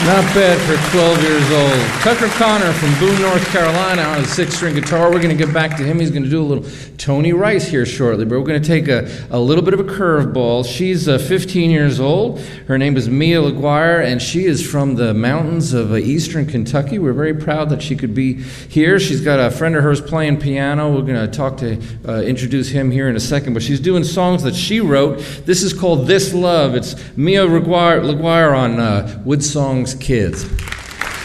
Not bad for 12 years old. Tucker Connor from Boone, North Carolina on a 6-string guitar. We're going to get back to him. He's going to do a little Tony Rice here shortly, but we're going to take a little bit of a curveball. She's 15 years old. Her name is Mia LaGuire, and she is from the mountains of eastern Kentucky. We're very proud that she could be here. She's got a friend of hers playing piano. We're going to introduce him here in a second, but she's doing songs that she wrote. This is called This Love. It's Mia LaGuire on Woodsong's Kids.